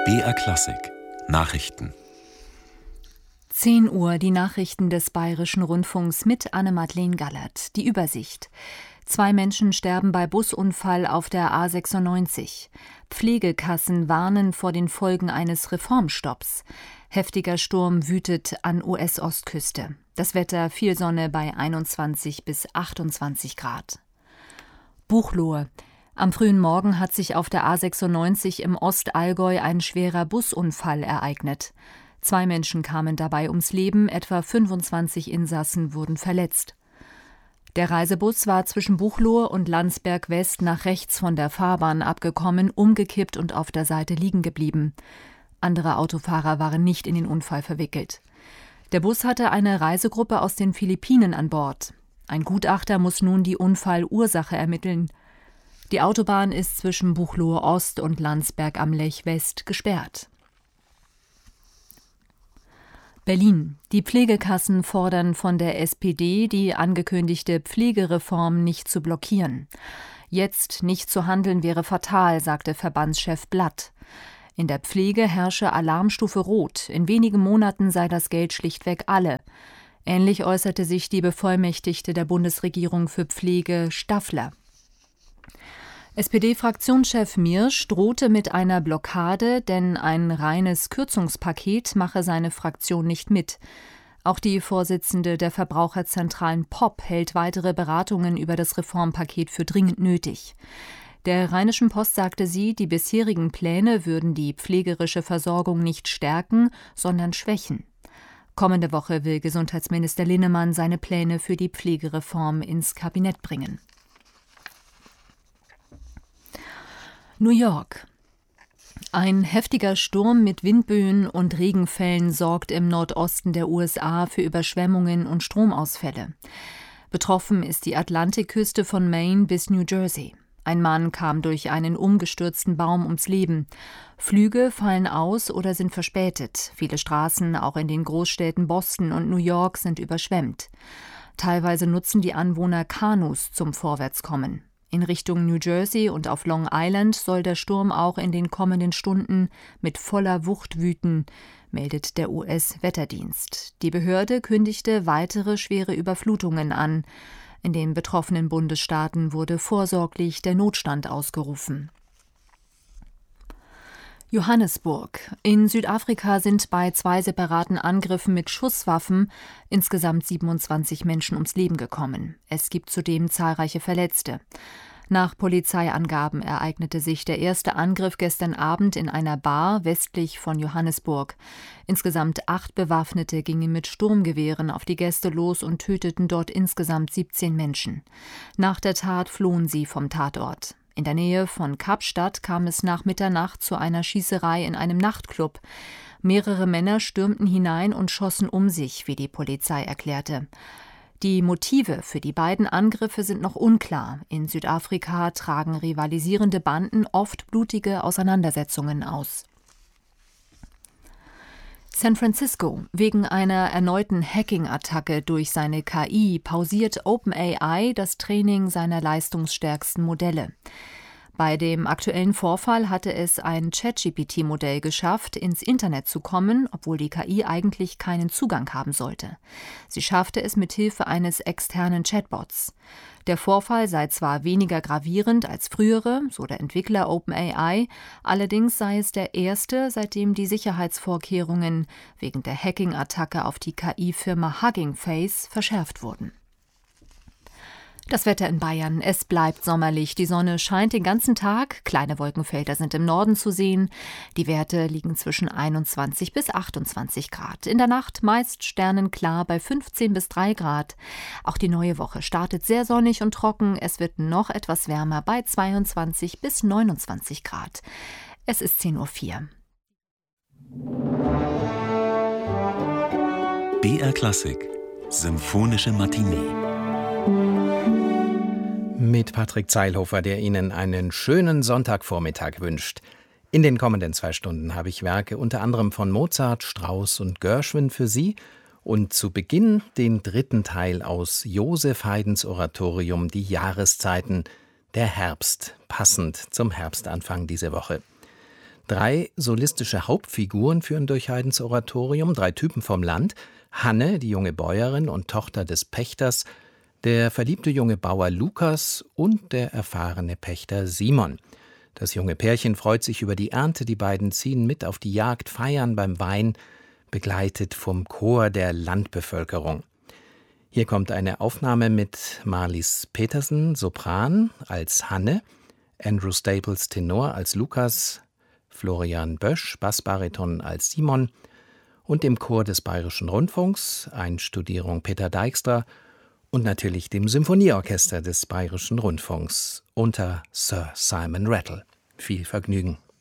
BR Klassik Nachrichten. 10 Uhr, die Nachrichten des Bayerischen Rundfunks mit Anne-Madeleine Gallert. Die Übersicht. 2 Menschen sterben bei Busunfall auf der A96. Pflegekassen warnen vor den Folgen eines Reformstopps. Heftiger Sturm wütet an US-Ostküste. Das Wetter: viel Sonne bei 21 bis 28 Grad. Buchloe. Am frühen Morgen hat sich auf der A96 im Ostallgäu ein schwerer Busunfall ereignet. 2 Menschen kamen dabei ums Leben, etwa 25 Insassen wurden verletzt. Der Reisebus war zwischen Buchloe und Landsberg West nach rechts von der Fahrbahn abgekommen, umgekippt und auf der Seite liegen geblieben. Andere Autofahrer waren nicht in den Unfall verwickelt. Der Bus hatte eine Reisegruppe aus den Philippinen an Bord. Ein Gutachter muss nun die Unfallursache ermitteln. Die Autobahn ist zwischen Buchloe Ost und Landsberg am Lech West gesperrt. Berlin. Die Pflegekassen fordern von der SPD, die angekündigte Pflegereform nicht zu blockieren. Jetzt nicht zu handeln wäre fatal, sagte Verbandschef Blatt. In der Pflege herrsche Alarmstufe Rot. In wenigen Monaten sei das Geld schlichtweg alle. Ähnlich äußerte sich die Bevollmächtigte der Bundesregierung für Pflege, Staffler. SPD-Fraktionschef Miersch drohte mit einer Blockade, denn ein reines Kürzungspaket mache seine Fraktion nicht mit. Auch die Vorsitzende der Verbraucherzentralen POP hält weitere Beratungen über das Reformpaket für dringend nötig. Der Rheinischen Post sagte sie, die bisherigen Pläne würden die pflegerische Versorgung nicht stärken, sondern schwächen. Kommende Woche will Gesundheitsminister Linnemann seine Pläne für die Pflegereform ins Kabinett bringen. New York. Ein heftiger Sturm mit Windböen und Regenfällen sorgt im Nordosten der USA für Überschwemmungen und Stromausfälle. Betroffen ist die Atlantikküste von Maine bis New Jersey. Ein Mann kam durch einen umgestürzten Baum ums Leben. Flüge fallen aus oder sind verspätet. Viele Straßen, auch in den Großstädten Boston und New York, sind überschwemmt. Teilweise nutzen die Anwohner Kanus zum Vorwärtskommen. In Richtung New Jersey und auf Long Island soll der Sturm auch in den kommenden Stunden mit voller Wucht wüten, meldet der US-Wetterdienst. Die Behörde kündigte weitere schwere Überflutungen an. In den betroffenen Bundesstaaten wurde vorsorglich der Notstand ausgerufen. Johannesburg. In Südafrika sind bei 2 separaten Angriffen mit Schusswaffen insgesamt 27 Menschen ums Leben gekommen. Es gibt zudem zahlreiche Verletzte. Nach Polizeiangaben ereignete sich der erste Angriff gestern Abend in einer Bar westlich von Johannesburg. Insgesamt 8 Bewaffnete gingen mit Sturmgewehren auf die Gäste los und töteten dort insgesamt 17 Menschen. Nach der Tat flohen sie vom Tatort. In der Nähe von Kapstadt kam es nach Mitternacht zu einer Schießerei in einem Nachtclub. Mehrere Männer stürmten hinein und schossen um sich, wie die Polizei erklärte. Die Motive für die beiden Angriffe sind noch unklar. In Südafrika tragen rivalisierende Banden oft blutige Auseinandersetzungen aus. San Francisco. Wegen einer erneuten Hacking-Attacke durch seine KI pausiert OpenAI das Training seiner leistungsstärksten Modelle. Bei dem aktuellen Vorfall hatte es ein ChatGPT-Modell geschafft, ins Internet zu kommen, obwohl die KI eigentlich keinen Zugang haben sollte. Sie schaffte es mit Hilfe eines externen Chatbots. Der Vorfall sei zwar weniger gravierend als frühere, so der Entwickler OpenAI, allerdings sei es der erste, seitdem die Sicherheitsvorkehrungen wegen der Hacking-Attacke auf die KI-Firma Hugging Face verschärft wurden. Das Wetter in Bayern: Es bleibt sommerlich. Die Sonne scheint den ganzen Tag. Kleine Wolkenfelder sind im Norden zu sehen. Die Werte liegen zwischen 21 bis 28 Grad. In der Nacht meist sternenklar bei 15 bis 3 Grad. Auch die neue Woche startet sehr sonnig und trocken. Es wird noch etwas wärmer bei 22 bis 29 Grad. Es ist 10:04 Uhr. BR Klassik Symphonische Matinee mit Patrick Zeilhofer, der Ihnen einen schönen Sonntagvormittag wünscht. In den kommenden 2 Stunden habe ich Werke unter anderem von Mozart, Strauss und Gershwin für Sie und zu Beginn den 3. Teil aus Joseph Haydns Oratorium Die Jahreszeiten, der Herbst, passend zum Herbstanfang diese Woche. 3 solistische Hauptfiguren führen durch Haydns Oratorium, 3 Typen vom Land: Hanne, die junge Bäuerin und Tochter des Pächters, der verliebte junge Bauer Lukas und der erfahrene Pächter Simon. Das junge Pärchen freut sich über die Ernte, die beiden ziehen mit auf die Jagd, feiern beim Wein, begleitet vom Chor der Landbevölkerung. Hier kommt eine Aufnahme mit Marlies Petersen, Sopran, als Hanne, Andrew Staples, Tenor, als Lukas, Florian Bösch, Bassbariton, als Simon und dem Chor des Bayerischen Rundfunks, Einstudierung Peter Dijkstra, und natürlich dem Symphonieorchester des Bayerischen Rundfunks unter Sir Simon Rattle. Viel Vergnügen.